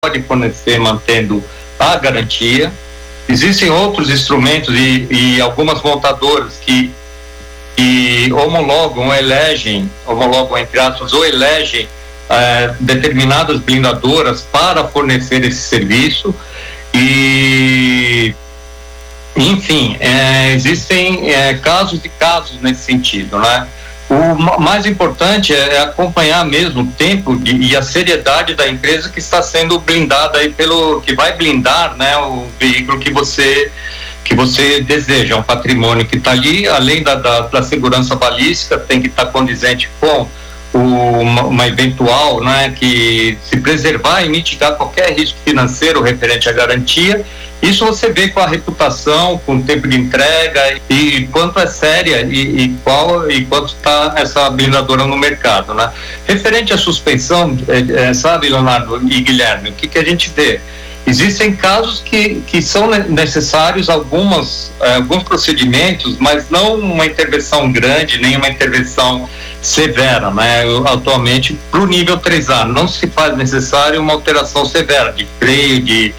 pode fornecer mantendo a garantia. Existem outros instrumentos e algumas montadoras que homologam entre aspas, ou elegem determinadas blindadoras para fornecer esse serviço. E enfim, existem casos e casos nesse sentido, né? O mais importante é acompanhar mesmo o tempo e a seriedade da empresa que está sendo blindada aí que vai blindar, né, o veículo que você deseja, um patrimônio que está ali, além da segurança balística, tem que estar condizente com uma eventual, né, que se preservar e mitigar qualquer risco financeiro referente à garantia. Isso você vê com a reputação, com o tempo de entrega e quanto é séria e quanto está essa blindadora no mercado, né? Referente à suspensão, sabe, Leonardo e Guilherme, o que a gente vê? Existem casos que são necessários alguns procedimentos, mas não uma intervenção grande, nem uma intervenção severa, né? Atualmente, para o nível 3A, não se faz necessário uma alteração severa de freio, de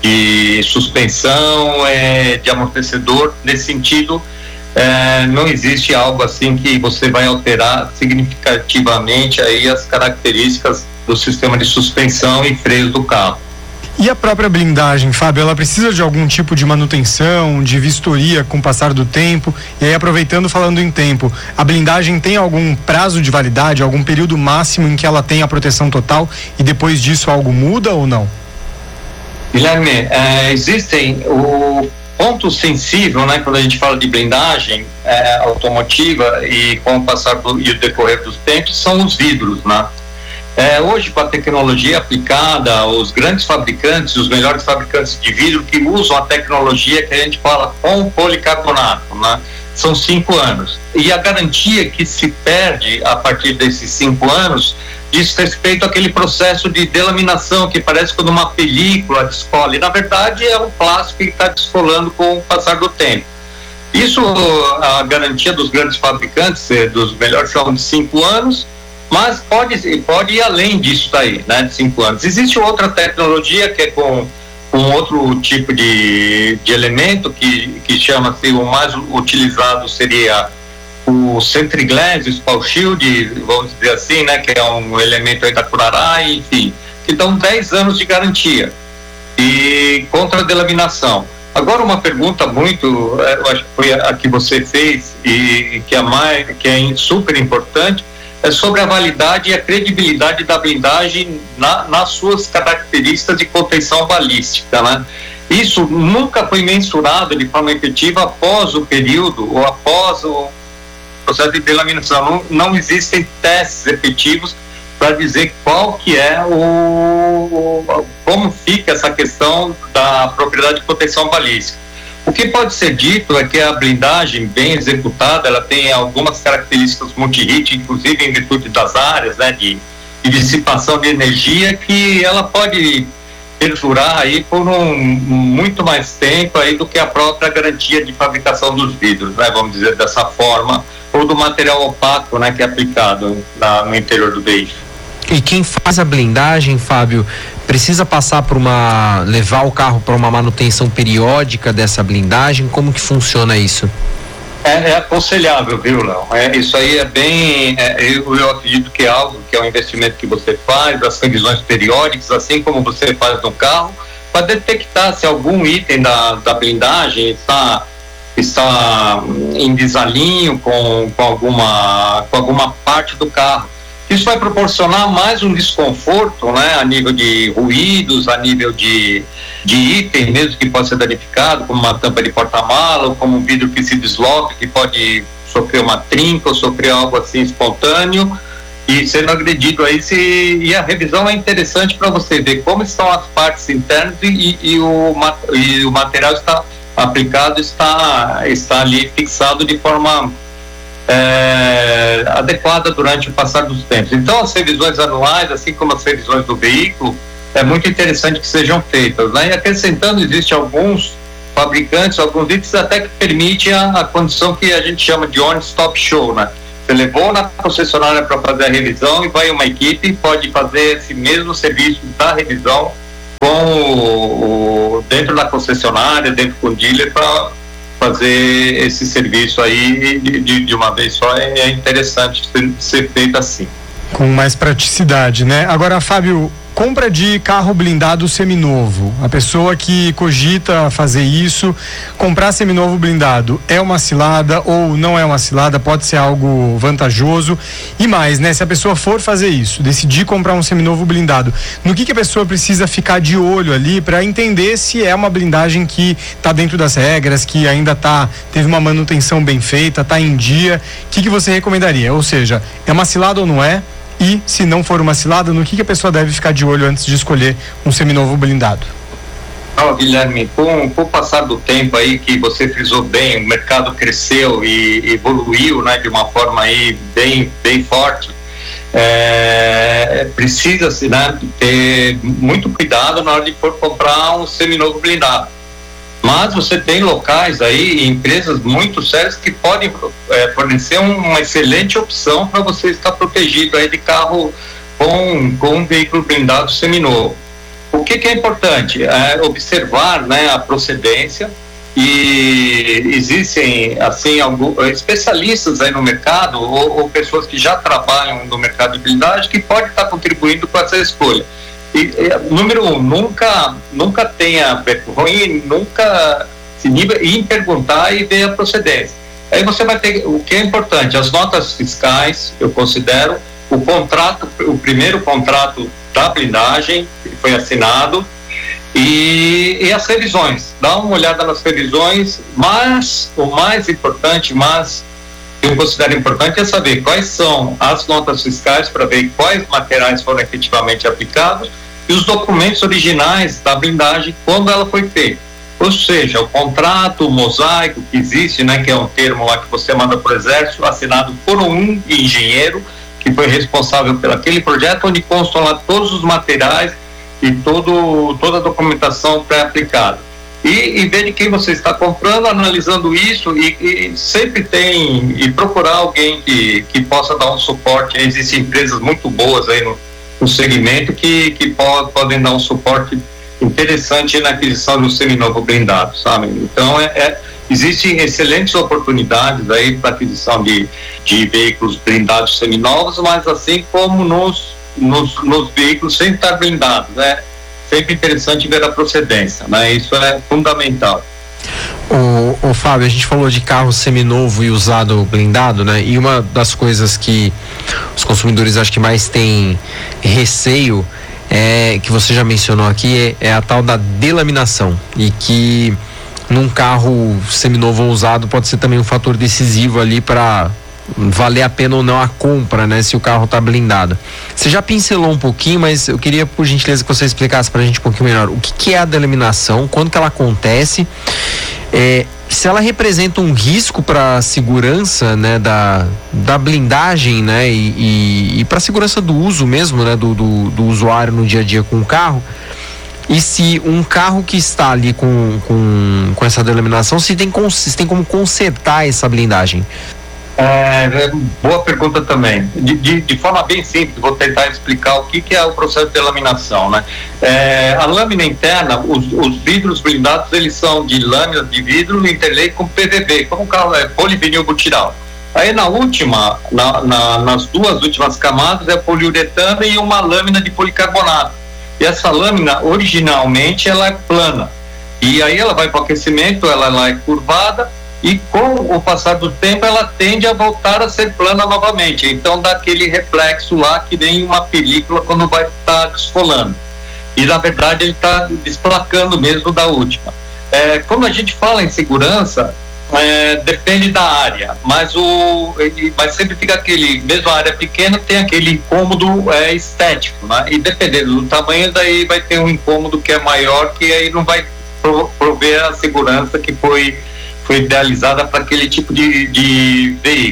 suspensão, de amortecedor. Nesse sentido, não existe algo assim que você vai alterar significativamente aí as características do sistema de suspensão e freios do carro. E a própria blindagem, Fábio, ela precisa de algum tipo de manutenção, de vistoria com o passar do tempo? E aí, aproveitando, falando em tempo, a blindagem tem algum prazo de validade, algum período máximo em que ela tem a proteção total e depois disso algo muda ou não? Guilherme, existem o ponto sensível, né, quando a gente fala de blindagem automotiva e com o passar e o decorrer dos tempos, são os vidros, né? Hoje, com a tecnologia aplicada, os grandes fabricantes, os melhores fabricantes de vidro que usam a tecnologia que a gente fala com policarbonato, né? São 5 anos. E a garantia que se perde a partir desses 5 anos diz respeito àquele processo de delaminação que parece quando uma película descola, e na verdade é um plástico que está descolando com o passar do tempo. Isso, a garantia dos grandes fabricantes, dos melhores, são de 5 anos, mas pode ir além disso daí, né, de 5 anos. Existe outra tecnologia que é com outro tipo de elemento que chama-se, o mais utilizado seria o Centriglass, o Spall Shield, vamos dizer assim, né, que é um elemento aí da Curaray, enfim, que dão 10 anos de garantia e contra a delaminação. Agora, uma pergunta eu acho que foi a que você fez e que é super importante, é sobre a validade e a credibilidade da blindagem nas suas características de contenção balística, né? Isso nunca foi mensurado de forma efetiva após o período ou após o processo de delaminação. Não existem testes efetivos para dizer qual que é como fica essa questão da propriedade de proteção balística. O que pode ser dito é que a blindagem bem executada, ela tem algumas características multi-hit, inclusive em virtude das áreas, né, de dissipação de energia, que ela pode perdurar aí por muito mais tempo aí do que a própria garantia de fabricação dos vidros, né, vamos dizer dessa forma, ou do material opaco, né, que é aplicado no interior do veículo. E quem faz a blindagem, Fábio, precisa passar levar o carro para uma manutenção periódica dessa blindagem? Como que funciona isso? É aconselhável, viu, Léo? Isso aí é bem, eu acredito que é algo que é um investimento que você faz, as revisões periódicas, assim como você faz no carro, para detectar se algum item da blindagem está em desalinho com alguma parte do carro. Isso vai proporcionar mais um desconforto, né, a nível de ruídos, a nível de item mesmo que pode ser danificado, como uma tampa de porta-mala, ou como um vidro que se desloca, que pode sofrer uma trinca ou sofrer algo assim espontâneo e sendo agredido aí. E a revisão é interessante para você ver como estão as partes internas e o material está aplicado, está ali fixado de forma adequada durante o passar dos tempos. Então, as revisões anuais, assim como as revisões do veículo, é muito interessante que sejam feitas, né? E acrescentando, existe alguns fabricantes, alguns itens até que permitem a condição que a gente chama de one-stop show, né? Você levou na concessionária para fazer a revisão e vai uma equipe, pode fazer esse mesmo serviço da revisão dentro da concessionária, dentro do dealer, para fazer esse serviço aí de uma vez só. É interessante ser feito assim. Com mais praticidade, né? Agora, Fábio, compra de carro blindado seminovo. A pessoa que cogita fazer isso, comprar seminovo blindado, é uma cilada ou não é uma cilada? Pode ser algo vantajoso. E mais, né? Se a pessoa for fazer isso, decidir comprar um seminovo blindado, no que a pessoa precisa ficar de olho ali para entender se é uma blindagem que está dentro das regras, que ainda teve uma manutenção bem feita, está em dia? O que você recomendaria? Ou seja, é uma cilada ou não é? E, se não for uma cilada, no que a pessoa deve ficar de olho antes de escolher um seminovo blindado? Guilherme, com o passar do tempo aí, que você frisou bem, o mercado cresceu e evoluiu, né, de uma forma aí bem forte, precisa-se, né, ter muito cuidado na hora de for comprar um seminovo blindado. Mas você tem locais aí, empresas muito sérias que podem fornecer uma excelente opção para você estar protegido aí de carro com um veículo blindado seminovo. O que é importante? Observar, né, a procedência, e existem assim alguns especialistas aí no mercado ou pessoas que já trabalham no mercado de blindagem que podem estar contribuindo com essa escolha. Número 1, nunca tenha vergonha, nunca se iniba em perguntar e ver a procedência. Aí você vai ter o que é importante: as notas fiscais, eu considero, o primeiro contrato da blindagem que foi assinado e as revisões. Dá uma olhada nas revisões, mas o mais importante, eu considero importante é saber quais são as notas fiscais para ver quais materiais foram efetivamente aplicados e os documentos originais da blindagem quando ela foi feita. Ou seja, o contrato mosaico que existe, né, que é um termo lá que você manda para o Exército, assinado por um engenheiro que foi responsável por aquele projeto, onde constam lá todos os materiais e toda a documentação pré-aplicada. E ver de quem você está comprando, analisando isso e sempre e procurar alguém que possa dar um suporte. Existem empresas muito boas aí no segmento que podem dar um suporte interessante na aquisição do seminovo blindado, sabe? Então existem excelentes oportunidades aí para aquisição de veículos blindados seminovos, mas assim como nos veículos sem estar blindados, né? Sempre interessante ver a procedência, né? Isso é fundamental. O Fábio, a gente falou de carro seminovo e usado blindado, né? E uma das coisas que os consumidores acho que mais têm receio que você já mencionou aqui é a tal da delaminação, e que num carro seminovo ou usado pode ser também um fator decisivo ali para valer a pena ou não a compra, né? Se o carro está blindado. Você já pincelou um pouquinho, mas eu queria, por gentileza, que você explicasse pra gente um pouquinho melhor o que é a delaminação, quando que ela acontece, se ela representa um risco para a segurança, né, da blindagem, né, e para a segurança do uso mesmo, né, do usuário no dia a dia com o carro. E se um carro que está ali com essa delaminação, se tem como consertar essa blindagem? Boa pergunta também. De forma bem simples, vou tentar explicar o que é o processo de delaminação, né? A lâmina interna, os vidros blindados, eles são de lâminas de vidro interlei com PVB, como o carro é polivinil butiral. Aí nas duas últimas camadas é poliuretano e uma lâmina de policarbonato. E essa lâmina, originalmente, ela é plana. E aí ela vai para o aquecimento, ela é curvada, e com o passar do tempo ela tende a voltar a ser plana novamente. Então dá aquele reflexo lá que nem uma película quando vai estar desfolando. E na verdade ele está desplacando mesmo da última. Quando a gente fala em segurança, depende da área, mas sempre fica mesmo a área pequena tem aquele incômodo estético, né? E dependendo do tamanho, daí vai ter um incômodo que é maior, que aí não vai prover a segurança que foi idealizada para aquele tipo de veículo.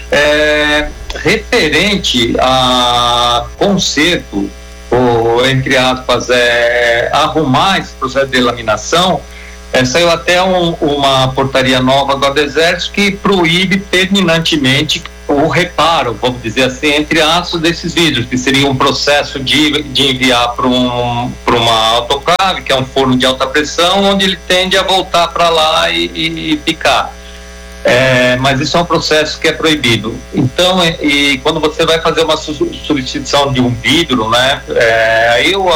Referente a conserto, ou entre aspas, arrumar esse processo de delaminação, saiu até uma portaria nova do Exército que proíbe terminantemente o reparo, vamos dizer assim, entre aspas, desses vidros, que seria um processo de enviar para uma autoclave, que é um forno de alta pressão, onde ele tende a voltar para lá e ficar. Mas isso é um processo que é proibido. Então, e quando você vai fazer uma substituição de um vidro, né, aí o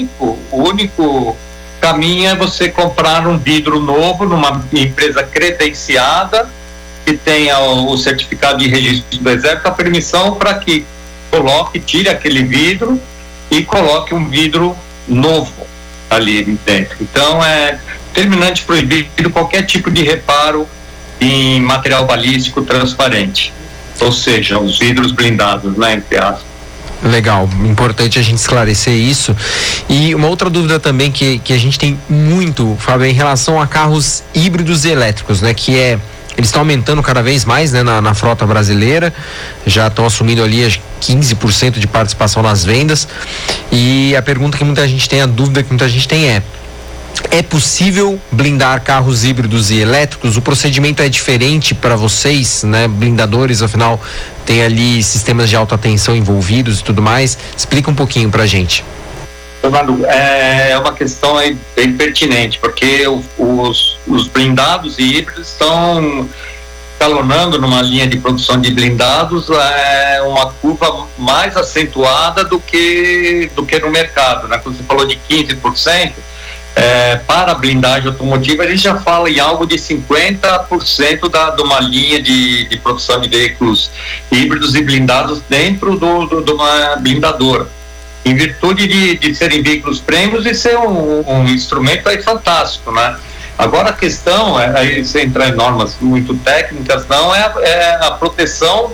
único caminho é você comprar um vidro novo numa empresa credenciada, que tenha o certificado de registro do Exército, a permissão para que tire aquele vidro e coloque um vidro novo ali dentro. Então, é terminante proibido qualquer tipo de reparo em material balístico transparente, ou seja, os vidros blindados, né, entre aspas. Legal, importante a gente esclarecer isso. E uma outra dúvida também que a gente tem muito, Fábio, é em relação a carros híbridos e elétricos, né, que eles estão aumentando cada vez mais, né, na frota brasileira, já estão assumindo ali 15% de participação nas vendas. E a pergunta que muita gente tem, a dúvida que muita gente tem é possível blindar carros híbridos e elétricos? O procedimento é diferente para vocês, né, blindadores, afinal tem ali sistemas de alta tensão envolvidos e tudo mais. Explica um pouquinho pra gente. Fernando, é uma questão aí bem pertinente, porque os blindados e híbridos estão escalonando numa linha de produção de blindados uma curva mais acentuada do que no mercado, né? Quando você falou de 15%, para a blindagem automotiva, a gente já fala em algo de 50% de uma linha de produção de veículos híbridos e blindados dentro de uma blindadora, em virtude de serem veículos premiums e ser um instrumento aí fantástico, né? Agora a questão, aí você entrar em normas muito técnicas, não é a proteção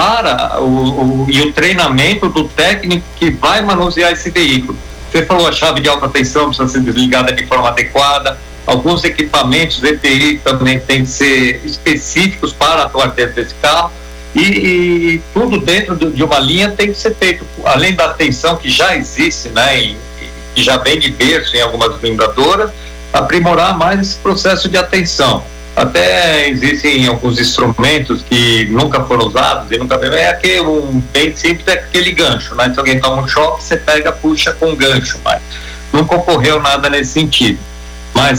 e o treinamento do técnico que vai manusear esse veículo. Você falou, a chave de alta tensão precisa ser desligada de forma adequada, alguns equipamentos EPI também têm que ser específicos para atuar dentro desse carro, e tudo dentro de uma linha tem que ser feito, além da atenção que já existe, né, que já vem de berço em algumas blindadoras, aprimorar mais esse processo de atenção. Até existem alguns instrumentos que nunca foram usados e nunca bem simples, é aquele gancho, né? Se alguém toma um choque, você pega, puxa com um gancho, mas nunca ocorreu nada nesse sentido. Mas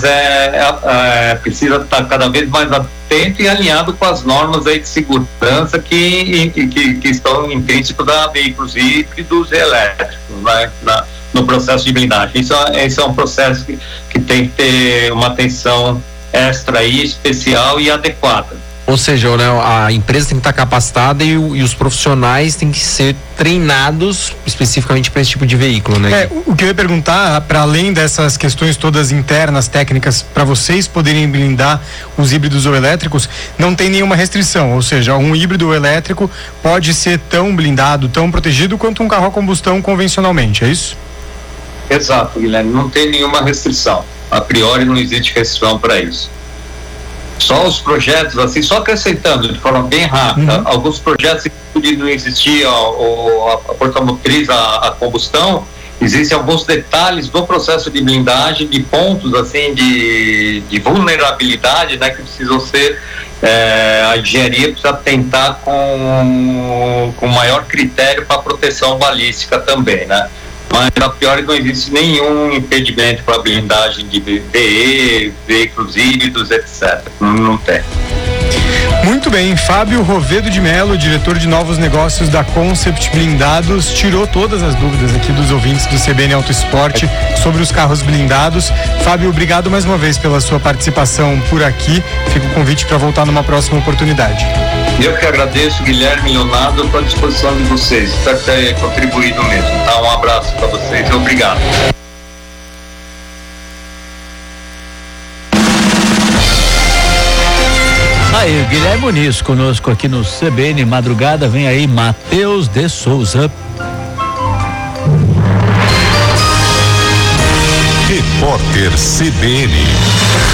precisa estar cada vez mais atento e alinhado com as normas aí de segurança que estão intrínsecas a veículos híbridos e elétricos, né? No processo de blindagem. Isso é um processo que tem que ter uma atenção extra e especial e adequada. Ou seja, né, a empresa tem que estar capacitada e os profissionais têm que ser treinados especificamente para esse tipo de veículo, né? O que eu ia perguntar, para além dessas questões todas internas, técnicas, para vocês poderem blindar os híbridos ou elétricos, não tem nenhuma restrição, ou seja, um híbrido ou elétrico pode ser tão blindado, tão protegido quanto um carro a combustão convencionalmente, é isso? Exato, Guilherme, não tem nenhuma restrição. A priori não existe restrição para isso. Só os projetos, assim, só acrescentando de forma bem rápida, alguns projetos que não existia a porta motriz, a combustão, existem alguns detalhes do processo de blindagem, de pontos, assim, de vulnerabilidade, né, que precisam ser, a engenharia precisa tentar com maior critério para proteção balística também, né? Mas a priori não existe nenhum impedimento para a blindagem de VE, veículos híbridos, etc. Não tem. Muito bem, Fábio Rovedo de Mello, diretor de novos negócios da Concept Blindados, tirou todas as dúvidas aqui dos ouvintes do CBN Auto Esporte sobre os carros blindados. Fábio, obrigado mais uma vez pela sua participação por aqui. Fica o convite para voltar numa próxima oportunidade. Eu que agradeço, Guilherme e Leonardo, estou à disposição de vocês. Espero ter contribuído mesmo. Tá? Um abraço para vocês e obrigado. Aí, Guilherme Muniz conosco aqui no CBN Madrugada. Vem aí Matheus de Souza. Repórter CBN.